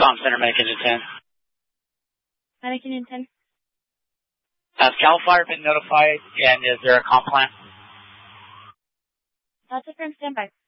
Comm Center, Medic Engine 10. Medic Engine 10. Has CAL FIRE been notified, and is there a comp plan? Delta Firm, standby.